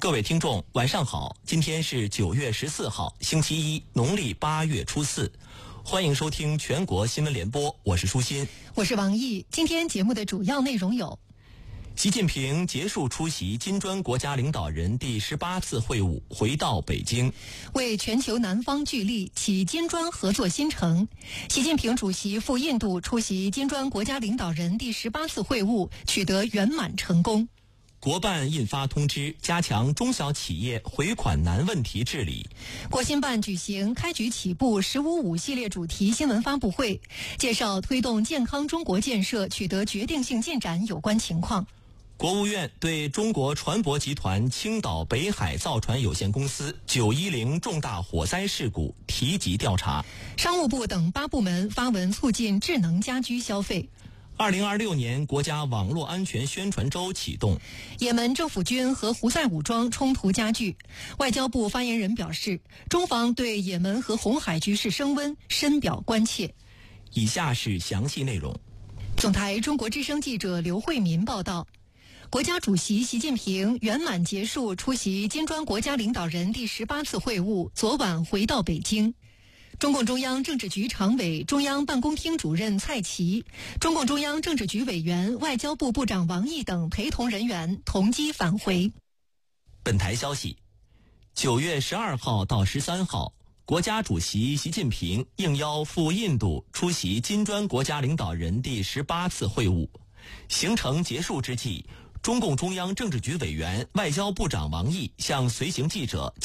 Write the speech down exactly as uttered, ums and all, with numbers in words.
各位听众晚上好，今天是九月十四号星期一，农历八月初四，欢迎收听全国新闻联播，我是舒心， 我是王毅。今天节目的主要内容有： 习近平结束出席金砖国家领导人第十八次会晤，回到北京， 为全球南方聚力，启金砖合作新程。习近平主席赴印度出席金砖国家领导人第十八次会晤，取得圆满成功。 国办印发通知，加强中小企业回款难问题治理。 国新办举行开局起步“十五五”系列主题新闻发布会，介绍推动健康中国建设取得决定性进展有关情况。 国务院对中国船舶集团青岛北海造船有限公司九一零重大火灾事故提及调查。 商务部等八部门发文促进智能家居消费。 二零二六年国家网络安全宣传周启动。 也门政府军和胡塞武装冲突加剧，外交部发言人表示，中方对也门和红海局势升温深表关切。 以下是详细内容。 总台中国之声记者刘慧民报道，国家主席习近平圆满结束出席金砖国家领导人第十八次会晤，昨晚回到北京。中共中央政治局常委、中央办公厅主任蔡奇，中共中央政治局委员、外交部部长王毅等陪同人员同机返回。 本台消息，九月十二号到十三号，国家主席习近平应邀赴印度出席金砖国家领导人第十八次会晤。行程结束之际，中共中央政治局委员、外交部长王毅向随行记者